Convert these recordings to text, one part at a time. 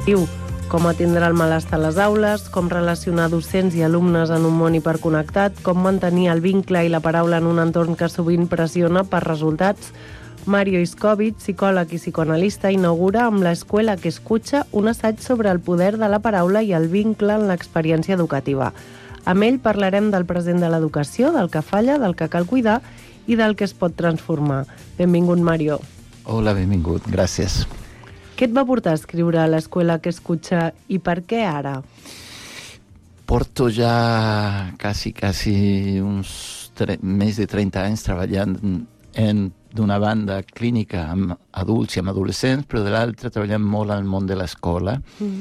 com atendre el malestar a les aules, com relacionar docents i alumnes en un món hiperconnectat, com mantenir el vincle i la paraula en un entorn que sovint pressiona per resultats. Mario Iscovich, psicòleg i psicoanalista, inaugura amb l'Escuela que escucha un assaig sobre el poder de la paraula i el vincle en l'experiència educativa. Amb ell parlarem del present de l'educació, del que falla, del que cal cuidar i del que es pot transformar. Benvingut, Mario. Hola, benvingut, gràcies. Què et va portar a escriure l'Escuela que escucha i per què ara? Porto ja quasi uns més de 30 anys treballant d'una banda clínica amb adults i amb adolescents, però de l'altra treballant molt al món de l'escola,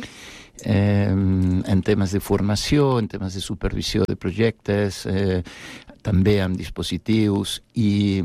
en temes de formació, en temes de supervisió de projectes, també amb dispositius i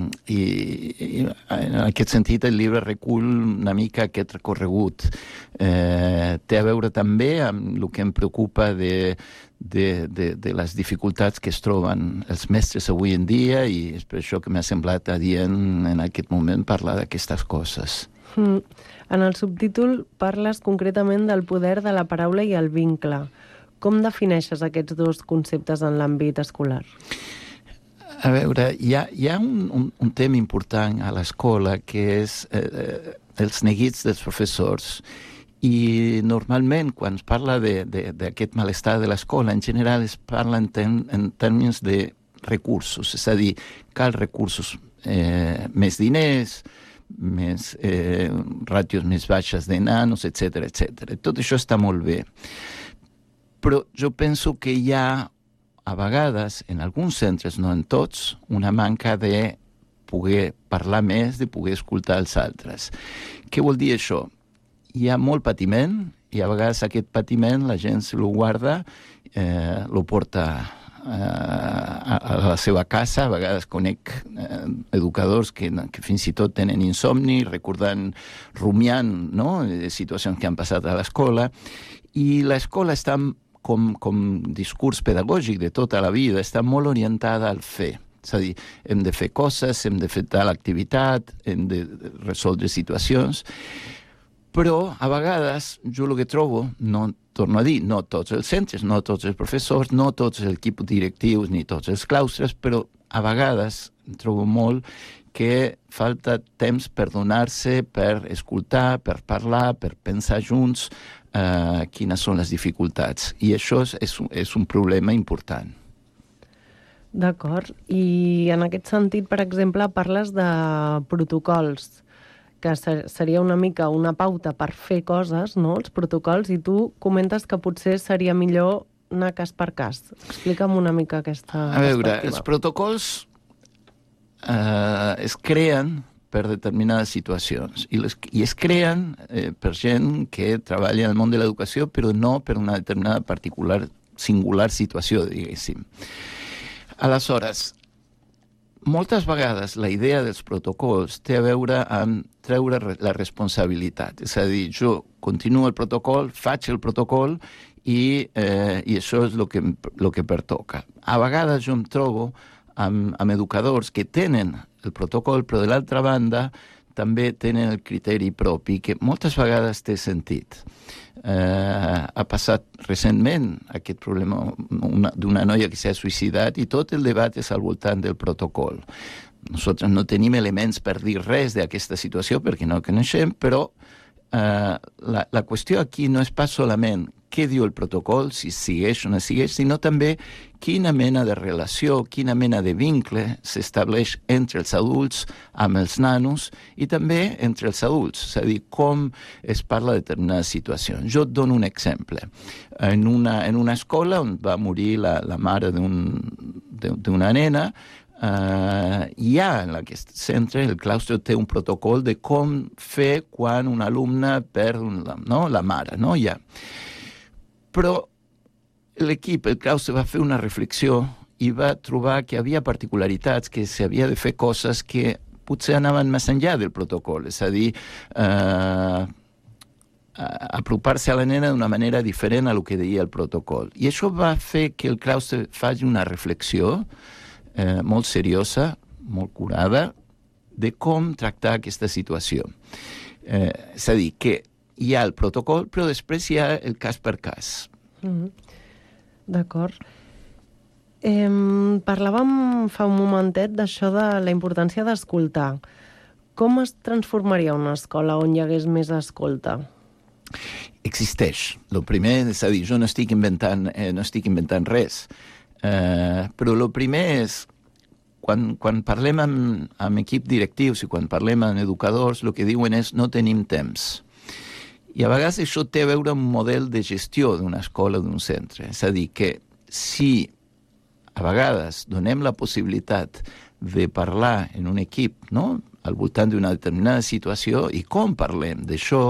en aquest sentit el llibre recull una mica aquest recorregut. Té a veure també amb el que em preocupa de les dificultats que es troben els mestres avui en dia i és per això que m'ha semblat adient en aquest moment parlar d'aquestes coses. En el subtítol parles concretament del poder de la paraula i el vincle. Com defineixes aquests dos conceptes en l'àmbit escolar? A veure, hi ha un tema important a l'escola que és els neguits dels professors. I normalment, quan es parla d'aquest malestar de l'escola, en general es parla en termes de recursos, és a dir, cal recursos, més diners, més ràtios més baixes de nanos, etc. Tot això està molt bé. Però jo penso que hi ha, a vegades, en alguns centres, no en tots, una manca de poder parlar més, de poder escoltar els altres. Què vol dir això? Hi ha molt patiment i a vegades aquest patiment la gent se lo guarda, lo porta a la seva casa. A vegades conec educadors que fins i tot tenen insomni, recordant, rumiant, no?, situacions que han passat a l'escola. I l'escola està com discurs pedagògic de tota la vida, està molt orientada al fer. És a dir, hem de fer coses, hem de fer tal activitat, hem de resoldre situacions, però a vegades jo el que trobo, torno a dir, no tots els centres, no tots els professors, no tots els equips directius ni tots els claustres, però a vegades trobo molt que falta temps per donar-se, per escoltar, per parlar, per pensar junts quines són les dificultats. I això és un problema important. D'acord. I en aquest sentit, per exemple, parles de protocols, que seria una mica una pauta per fer coses, no?, els protocols, i tu comentes que potser seria millor anar cas per cas. Explica'm una mica aquesta perspectiva. A veure, els protocols es creen per determinades situacions i es creen per gent que treballa en el món de l'educació, però no per una determinada singular situació, diguéssim. Aleshores, moltes vegades la idea dels protocols té a veure amb treure la responsabilitat. És a dir, jo continuo el protocol, faig el protocol i això és el que pertoca. A vegades jo em trobo amb educadors que tenen el protocol, però de l'altra banda també tenen el criteri propi, que moltes vegades té sentit. Ha passat recentment aquest problema d'una noia que s'ha suïcidat i tot el debat és al voltant del protocol. Nosaltres no tenim elements per dir res d'aquesta situació perquè no coneixem, però la qüestió aquí no és pas solament què diu el protocol, si segueix o no segueix, sinó també quina mena de relació, quina mena de vincle s'estableix entre els adults amb els nanos i també entre els adults, és a dir, com es parla de determinades situacions. Jo et dono un exemple. En una escola on va morir la mare d'una nena, hi ha en aquest centre, el claustre té un protocol de com fer quan un alumne perd la mare, no? Però l'equip, el claustre, va fer una reflexió i va trobar que hi havia particularitats, que s'havia de fer coses que potser anaven més enllà del protocol, és a dir, apropar-se a la nena d'una manera diferent a lo que deia el protocol. I això va fer que el claustre faci una reflexió molt seriosa, molt curada, de com tractar aquesta situació. És a dir, que hi ha el protocol, però després hi ha el cas per cas. D'acord. Parlàvem fa un momentet d'això de la importància d'escoltar. Com es transformaria una escola on hi hagués més escolta? Existeix. El primer, és a dir, jo no estic inventant res, però el primer és, quan parlem amb equip directius i quan parlem amb educadors, el que diuen és no tenim temps. I a vegades això té a veure amb un model de gestió d'una escola o d'un centre. És a dir, que si a vegades donem la possibilitat de parlar en un equip, no?, al voltant d'una determinada situació, i com parlem d'això,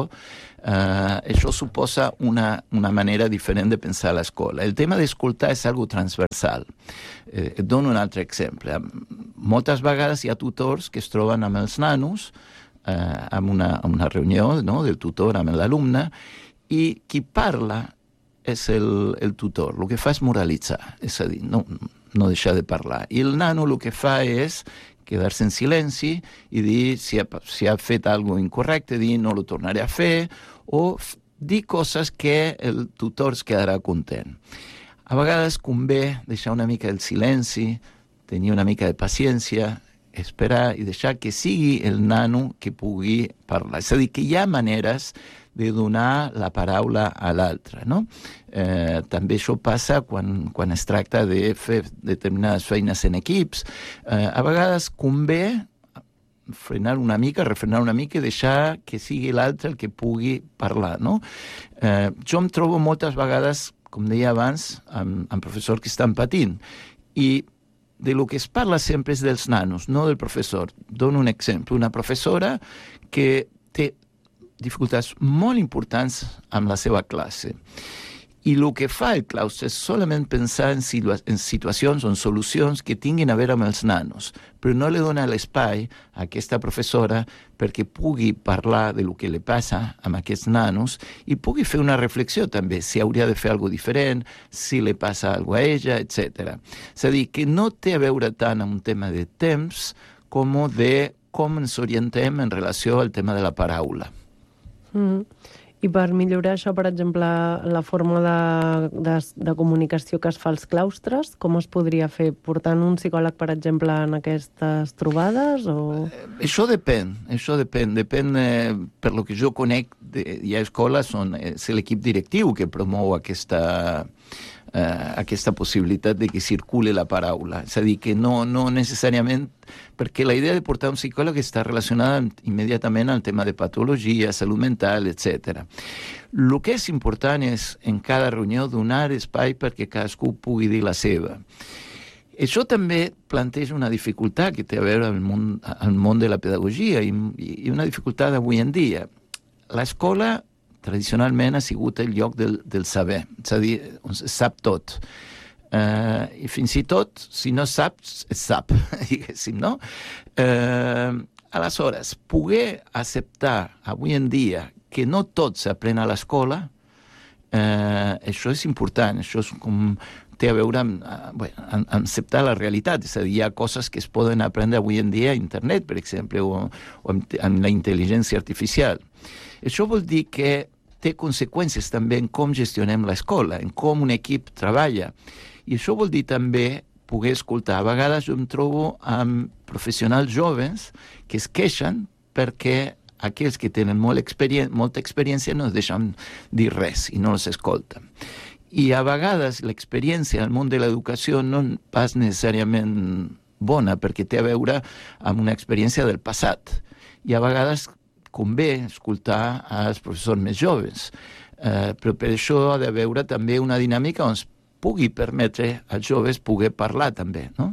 això suposa una manera diferent de pensar l'escola. El tema d'escoltar és algo transversal. Et dono un altre exemple. Moltes vegades hi ha tutors que es troben amb els nanos, amb una reunió, no?, del tutor amb l'alumne, i qui parla és el tutor. El que fa és moralitzar, és a dir, no deixar de parlar. I el nano el que fa és quedar-se en silenci i dir si ha fet alguna cosa incorrecte, dir no lo tornaré a fer, o dir coses que el tutor es quedarà content. A vegades convé deixar una mica el silenci, tenir una mica de paciència, esperar i deixar que sigui el nano que pugui parlar. És a dir, que hi ha maneres de donar la paraula a l'altre, no? També això passa quan es tracta de fer determinades feines en equips. A vegades convé refrenar una mica i deixar que sigui l'altre el que pugui parlar, no? Jo em trobo moltes vegades, com deia abans, amb professors que estan patint, i de lo que es parla sempre és dels nanos, no del professor. Dono un exemple. Una professora que té dificultats molt importants amb la seva classe. I el que fa el claustre és solament pensar en situacions o en solucions que tinguin a veure amb els nanos, però no li dona l'espai a aquesta professora perquè pugui parlar de lo que li passa amb aquests nanos i pugui fer una reflexió també, si hauria de fer alguna cosa diferent, si li passa alguna cosa a ella, etc. És a dir, que no té a veure tant amb un tema de temps com de com ens orientem en relació al tema de la paraula. I per millorar això, per exemple, la forma de comunicació que es fa als claustres, com es podria fer? Portant un psicòleg, per exemple, en aquestes trobades? O... Això depèn. Per lo que jo conec, hi ha escoles on és l'equip directiu que promou aquesta possibilitat de que circule la paraula. És a dir, que no necessàriament... Perquè la idea de portar un psicòleg està relacionada immediatament al tema de patologia, salut mental, etc. El que és important és, en cada reunió, donar espai perquè cadascú pugui dir la seva. Això també planteja una dificultat que té a veure amb el món de la pedagogia i una dificultat d'avui en dia. L'escola tradicionalment ha sigut el lloc del saber, és a dir, on se sap tot. I fins i tot, si no saps, es sap, diguéssim, no? Aleshores, poder acceptar avui en dia que no tot s'aprèn a l'escola, això és important, això és com... té a veure amb acceptar la realitat, és a dir, hi ha coses que es poden aprendre avui en dia a internet, per exemple, o amb la intel·ligència artificial. Això vol dir que té conseqüències també en com gestionem l'escola, en com un equip treballa. I això vol dir també poder escoltar. A vegades jo em trobo amb professionals joves que es queixen perquè aquells que tenen molta experiència no es deixen dir res i no els escolten. I a vegades l'experiència al món de l'educació no és pas necessàriament bona perquè té a veure amb una experiència del passat. I a vegades convé escoltar als professors més joves. Però per això ha d'haver també una dinàmica on es pugui permetre als joves poder parlar també, no?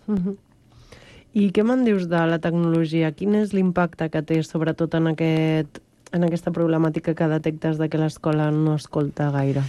I què me'n dius de la tecnologia? Quin és l'impacte que té, sobretot en aquesta problemàtica que detectes de que l'escola no escolta gaire?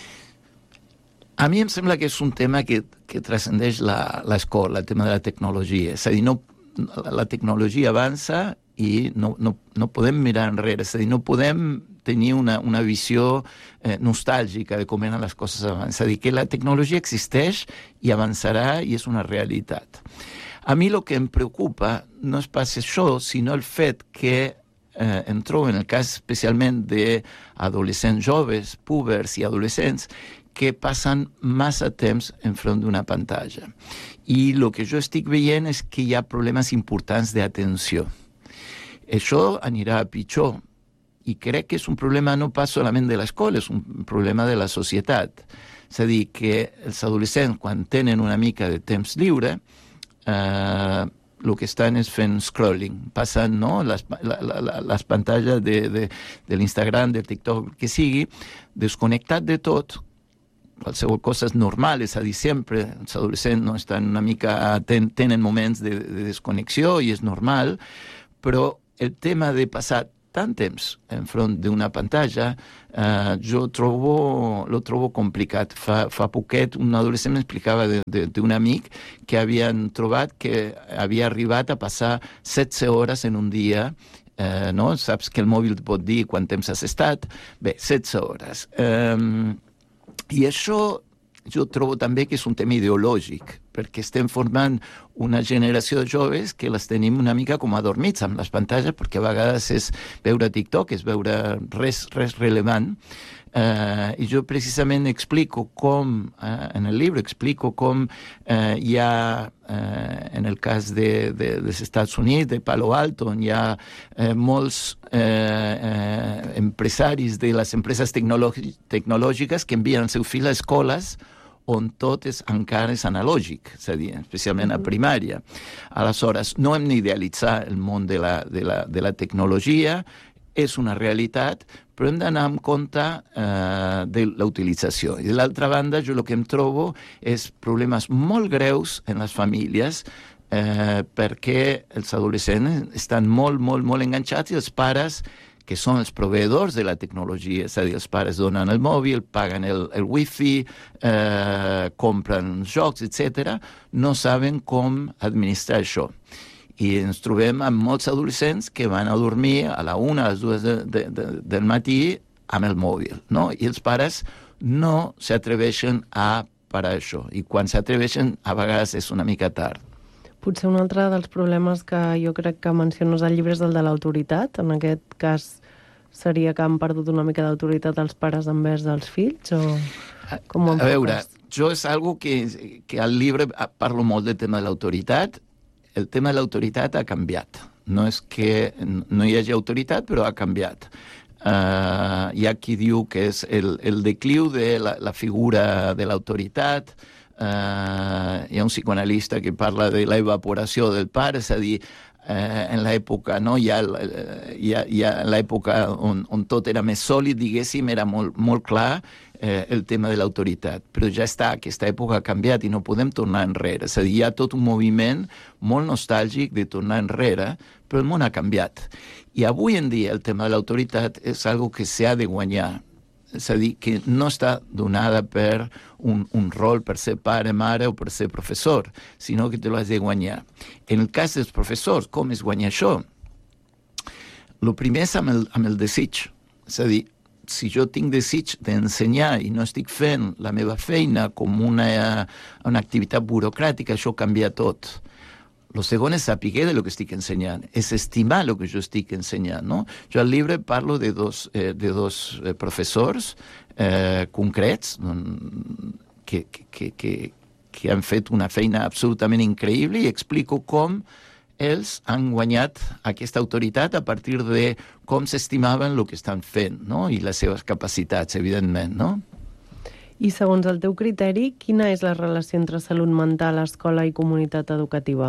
A mi em sembla que és un tema que transcendeix l'escola, el tema de la tecnologia. És a dir, la tecnologia avança i no podem mirar enrere, és a dir, no podem tenir una visió nostàlgica de com eren les coses abans. És a dir, que la tecnologia existeix i avançarà i és una realitat. A mi el que em preocupa no és pas això, sinó el fet que em trobo en el cas especialment d'adolescents joves, púbers i adolescents, que passen massa temps enfront d'una pantalla. I el que jo estic veient és que hi ha problemes importants d'atenció. Això anirà a pitjor, i crec que és un problema no pas solament de l'escola, és un problema de la societat. És a dir, que els adolescents, quan tenen una mica de temps lliure, el que estan és fent scrolling, passen, no, les pantalles de l'Instagram, del TikTok, que sigui, desconnectat de tot, qualsevol cosa és normal, és a dir, sempre els adolescents no estan una mica, tenen moments de desconnexió i és normal, però el tema de passar tant temps enfront d'una pantalla, jo lo trobo complicat. Fa poquet un adolescent m'explicava d'un amic que havien trobat que havia arribat a passar 16 hores en un dia, no? Saps que el mòbil pot dir quant temps has estat? Bé, 16 hores. I això jo trobo també que és un tema ideològic, perquè estem formant una generació de joves que les tenim una mica com adormits amb les pantalles, perquè a vegades és veure TikTok, és veure res rellevant. I jo precisament explico com, en el llibre explico com hi ha, en el cas dels Estats Units, de Palo Alto, on hi ha molts empresaris de les empreses tecnològiques que envien el seu fill a escoles on tot encara és analògic, és a dir, especialment a primària. Aleshores, no hem d'idealitzar el món de la tecnologia, és una realitat, però hem d'anar amb compte de la utilització. I de l'altra banda, jo el que em trobo és problemes molt greus en les famílies, perquè els adolescents estan molt enganxats i els pares, que són els proveïdors de la tecnologia, és a dir, els pares donen el mòbil, paguen el wifi, compren jocs, etc., no saben com administrar això. I ens trobem amb molts adolescents que van a dormir a la 1, a les 2 del matí amb el mòbil, no? I els pares no s'atreveixen a parar això. I quan s'atreveixen, a vegades és una mica tard. Potser un altre dels problemes que jo crec que menciones al llibre és el de l'autoritat. En aquest cas seria que han perdut una mica d'autoritat els pares envers dels fills? O com ho enfoques? A veure, jo és algo que al llibre parlo molt del tema de l'autoritat. El tema de l'autoritat ha canviat. No és que no hi hagi autoritat, però ha canviat. Hi ha qui diu que és el decliu de la figura de l'autoritat. Hi ha un psicoanalista que parla de l'evaporació del pare, és a dir, en l'època, no? Ja en l'època on tot era més sòlid, diguéssim, era molt clar el tema de l'autoritat. Però ja està, aquesta època ha canviat i no podem tornar enrere. És a dir, hi ha tot un moviment molt nostàlgic de tornar enrere, però el món ha canviat. I avui en dia el tema de l'autoritat és algo que s'ha de guanyar. És a dir, que no està donada per un rol per ser pare, mare o per ser professor, sinó que te l'has de guanyar. En el cas dels professors, com es guanya això? El primer és amb el desig. És a dir, si jo tinc desig d'ensenyar i no estic fent la meva feina com una activitat burocràtica, això canvia tot. Lo segon és saber de lo que estic ensenyant, és estimar lo que jo estic ensenyant, no? Jo al llibre parlo de dos professors concrets que han fet una feina absolutament increïble i explico com ells han guanyat aquesta autoritat a partir de com s'estimaven el que estan fent, no? I les seves capacitats, evidentment, no? I segons el teu criteri, quina és la relació entre salut mental, escola i comunitat educativa?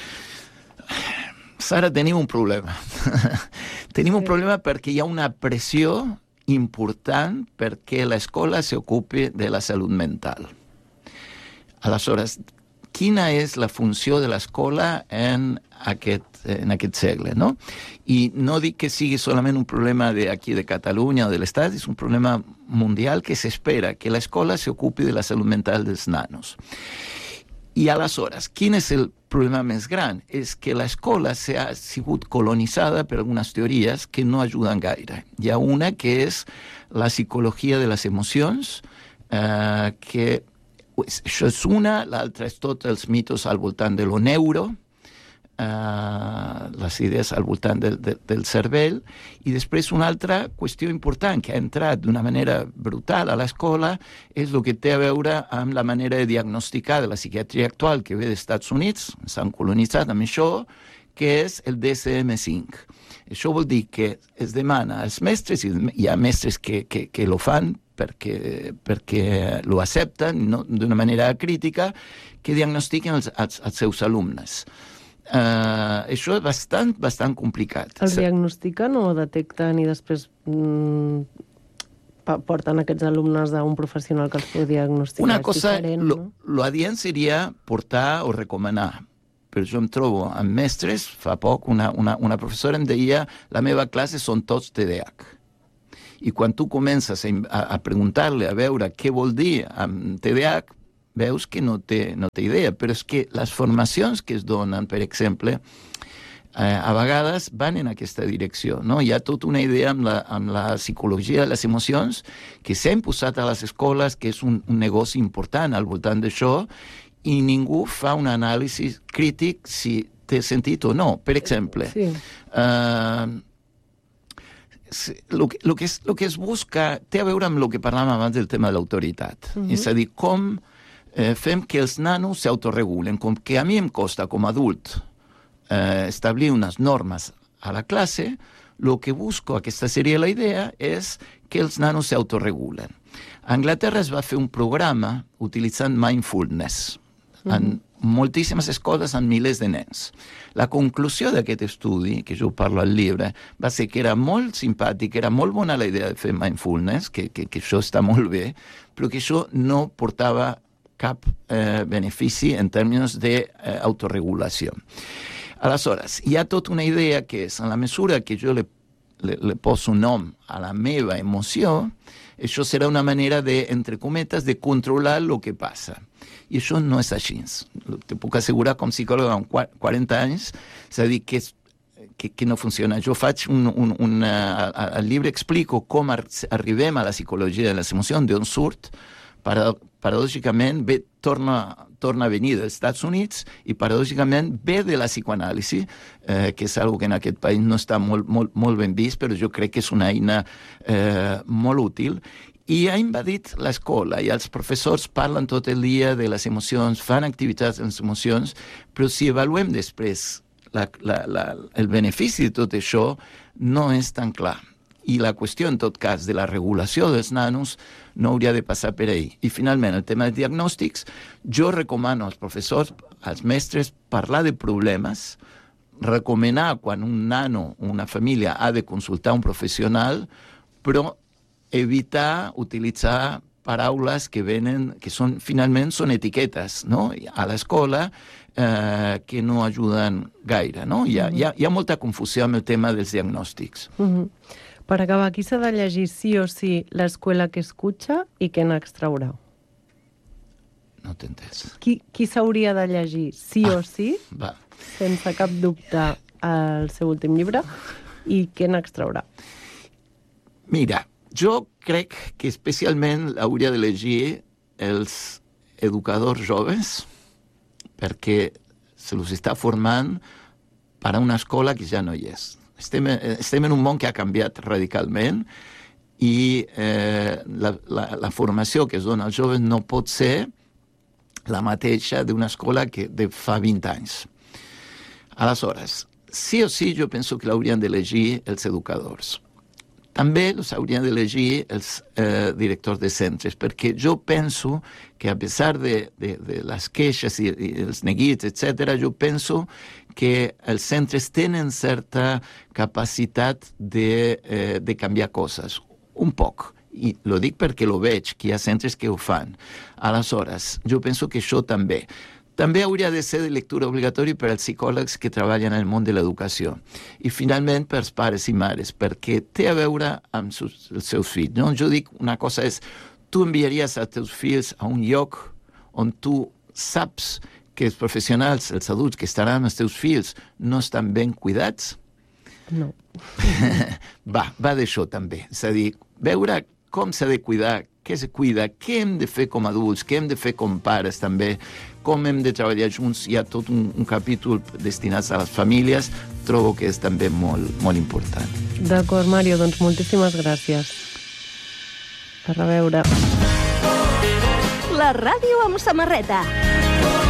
Sara, tenim un problema. Tenim un problema perquè hi ha una pressió important perquè l'escola s'ocupi de la salut mental. Aleshores, quina és la funció de l'escola en aquest segle, no? I no dic que sigui solament un problema d'aquí de Catalunya o de l'Estat, és un problema mundial que s'espera que l'escola s'ocupi de la salut mental dels nanos. I aleshores, quin és el problema més gran? És que l'escola ha sigut colonitzada per algunes teories que no ajuden gaire. Hi ha una que és la psicologia de les emocions, això és una, l'altra és tots els mitos al voltant de lo neuro, les idees al voltant del cervell, i després una altra qüestió important que ha entrat d'una manera brutal a l'escola és el que té a veure amb la manera de diagnosticar de la psiquiatria actual que ve dels Estats Units, s'han colonitzat amb això, que és el DSM-5. Això vol dir que es demana als mestres, i hi ha mestres que lo fan perquè lo accepten no, d'una manera crítica, que diagnostiquen els seus alumnes. Això és bastant complicat. Els diagnostiquen o detecten i després porten aquests alumnes a un professional que els pot diagnosticar? Una cosa, diferent, no? lo adient seria portar o recomanar. Però jo em trobo amb mestres, fa poc una professora em deia la meva classe són tots TDAH. I quan tu comences a preguntar-li, a veure què vol dir amb TDAH, veus que no té idea. Però és que les formacions que es donen, per exemple, a vegades van en aquesta direcció. No? Hi ha tota una idea amb la psicologia de les emocions que s'ha posat a les escoles, que és un negoci important al voltant d'això, i ningú fa un anàlisi crític si té sentit o no. Per exemple, Sí. Lo que es busca té a veure amb el que parlàvem abans del tema de l'autoritat. És a dir, com fem que els nanos s'autoregulen, com que a mi em costa com a adult establir unes normes a la classe, el que busco, aquesta seria la idea, és que els nanos s'autoregulen. A Anglaterra es va fer un programa utilitzant mindfulness en moltíssimes escoles amb milers de nens. La conclusió d'aquest estudi, que jo parlo al llibre, va ser que era molt simpàtic, era molt bona la idea de fer mindfulness, que això està molt bé, però que això no portava cap benefici en termes d'autoregulació. Aleshores, hi ha tota una idea que és, en la mesura que jo le poso un nom a la meva emoció, això serà una manera de, entre cometes, de controlar el que passa. I això no és així. Te puc assegurar com psicòleg amb 40 anys, és a dir, que no funciona. Jo faig al llibre explico com arribem a la psicologia de les emocions, d'on surt, paradògicament torna a venir dels Estats Units i paradògicament ve de la psicoanàlisi, que és una que en aquest país no està molt ben vist, però jo crec que és una eina molt útil. I ha invadit l'escola i els professors parlen tot el dia de les emocions, fan activitats de les emocions, però si avaluem després el benefici de tot això no és tan clar. I la qüestió, en tot cas, de la regulació dels nanos no hauria de passar per ahí. I, finalment, el tema de diagnòstics, jo recomano als professors, als mestres, parlar de problemes, recomanar quan un nano o una família ha de consultar un professional, però evitar utilitzar paraules que finalment són etiquetes, no? A l'escola que no ajuden gaire, no? Hi ha molta confusió amb el tema dels diagnòstics. Per acabar, aquí s'ha de llegir sí o sí l'escuela que escucha i què n'extraurà? No t'he entès. Qui s'hauria de llegir sí o sí, sense cap dubte, el seu últim llibre, i què n'extraurà? Mira, jo crec que especialment hauria de llegir els educadors joves perquè se los està formant per a una escola que ja no hi és. Estem en un món que ha canviat radicalment i la formació que es dona als joves no pot ser la mateixa d'una escola que de fa 20 anys. Aleshores, sí o sí jo penso que l'haurien de llegir els educadors. També els haurien de llegir els directors de centres, perquè jo penso que a pesar de les queixes i els neguits, etc., jo penso que els centres tenen certa capacitat de canviar coses, un poc. I lo dic perquè lo veig, que hi ha centres que ho fan. Aleshores, jo penso que això també. També hauria de ser de lectura obligatòria per als psicòlegs que treballen en el món de l'educació. I finalment per als pares i mares, perquè té a veure amb els seus fills. No? Jo dic, una cosa és, tu enviaries els teus fills a un lloc on tu saps que els professionals, els adults que estaran amb els teus fills no estan ben cuidats? No. Va d'això també. És a dir, veure com s'ha de cuidar què se cuida, què hem de fer com a adults, què hem de fer com pares també, com hem de treballar junts. Hi ha tot un capítol destinat a les famílies, trobo que és també molt, molt important. D'acord, Mario, doncs moltíssimes gràcies. A reveure. La ràdio amb samarreta.